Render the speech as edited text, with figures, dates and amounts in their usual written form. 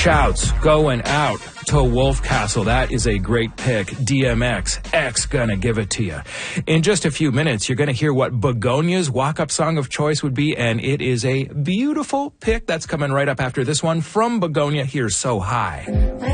Shouts going out to Wolf Castle. That is a great pick. DMX, X gonna give it to you. In just a few minutes, you're gonna hear what Begonia's walk-up song of choice would be, and it is a beautiful pick that's coming right up after this one from Begonia. Here's So High.